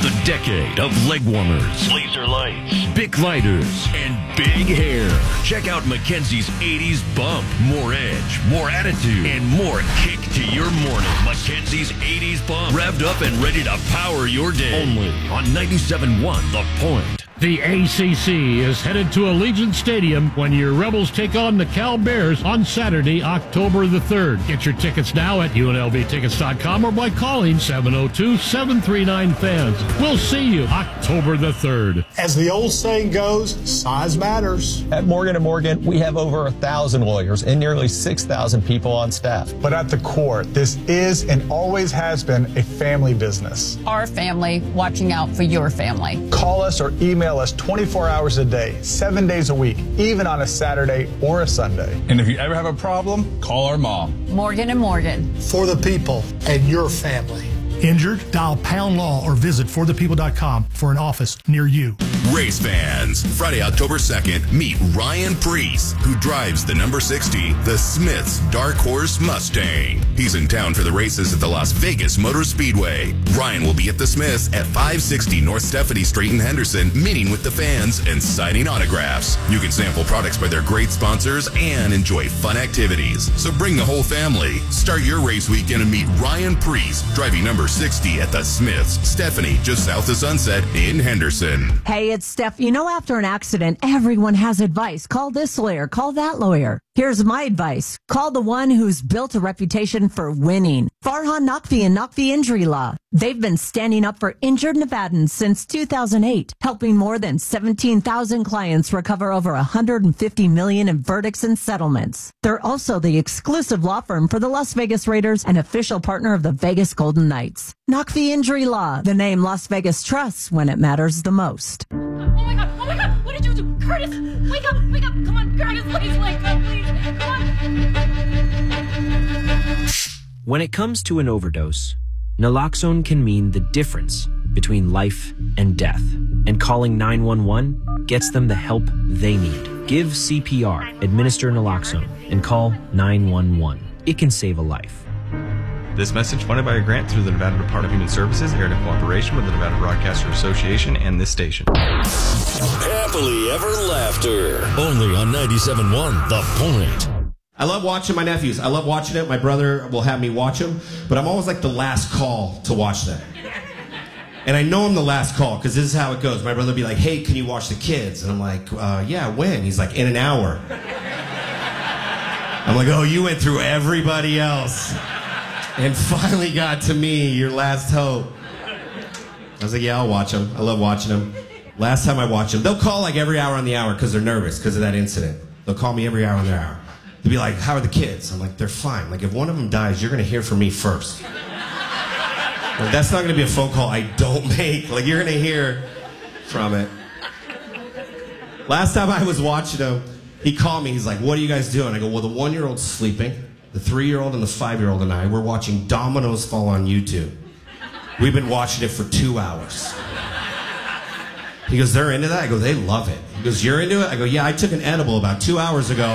The decade of leg warmers, laser lights, Bic lighters, and big hair. Check out Mackenzie's 80s bump. More edge, more attitude, and more kick to your morning. Mackenzie's 80s bump. Revved up and ready to power your day. Only on 97.1 The Point. The ACC is headed to Allegiant Stadium when your Rebels take on the Cal Bears on Saturday, October the 3rd. Get your tickets now at UNLVtickets.com or by calling 702-739-FANS. We'll see you October the 3rd. As the old saying goes, size matters. At Morgan & Morgan, we have over 1,000 lawyers and nearly 6,000 people on staff. But at the core, this is and always has been a family business. Our family watching out for your family. Call us or email us 24 hours a day, 7 days a week, even on a Saturday or a Sunday. And if you ever have a problem, call our mom. Morgan & Morgan. For the people and your family. Injured? Dial Pound Law or visit forthepeople.com for an office near you. Race fans, Friday, October 2nd, meet Ryan Preece, who drives the number 60, the Smith's Dark Horse Mustang. He's in town for the races at the Las Vegas Motor Speedway. Ryan will be at the Smith's at 560 North Stephanie Street in Henderson, meeting with the fans and signing autographs. You can sample products by their great sponsors and enjoy fun activities. So bring the whole family. Start your race weekend and meet Ryan Preece, driving number 60 at the Smith's, Stephanie, just south of Sunset in Henderson. Hey, it's Steph. You know, after an accident, everyone has advice. Call this lawyer, call that lawyer. Here's my advice. Call the one who's built a reputation for winning. Farhan Naqvi and Naqvi Injury Law. They've been standing up for injured Nevadans since 2008, helping more than 17,000 clients recover over $150 million in verdicts and settlements. They're also the exclusive law firm for the Las Vegas Raiders and official partner of the Vegas Golden Knights. Naqvi Injury Law, the name Las Vegas trusts when it matters the most. Oh my God, what did you do? Curtis, wake up, come on, Curtis, please wake up, please, come on. When it comes to an overdose, naloxone can mean the difference between life and death, and calling 911 gets them the help they need. Give CPR, administer naloxone, and call 911. It can save a life. This message funded by a grant through the Nevada Department of Human Services, aired in cooperation with the Nevada Broadcaster Association and this station. Happily ever laughter. Only on 97.1 The Point. I love watching my nephews. I love watching it. My brother will have me watch them, but I'm always like the last call to watch them. And I know I'm the last call because this is how it goes. My brother will be like, hey, can you watch the kids? And I'm like, yeah, when? He's like, in an hour. I'm like, oh, you went through everybody else and finally got to me, your last hope. I was like, yeah, I'll watch them. I love watching them. Last time I watched them, they'll call like every hour on the hour because they're nervous because of that incident. They'll call me every hour on the hour. They'll be like, how are the kids? I'm like, they're fine. Like, if one of them dies, you're going to hear from me first. Like, that's not going to be a phone call I don't make. Like, you're going to hear from it. Last time I was watching him, he called me. He's like, what are you guys doing? I go, well, the 1-year-old's sleeping. The 3-year-old and the 5-year-old and I, we're watching dominoes fall on YouTube. We've been watching it for 2 hours. He goes, they're into that? I go, they love it. He goes, you're into it? I go, yeah, I took an edible about 2 hours ago.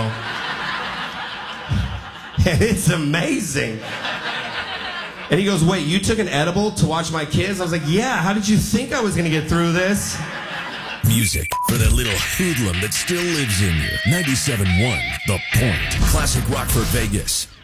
And it's amazing. And he goes, wait, you took an edible to watch my kids? I was like, yeah, how did you think I was going to get through this? Music for that little hoodlum that still lives in you. 97.1 The Point. Classic Rockford, Vegas.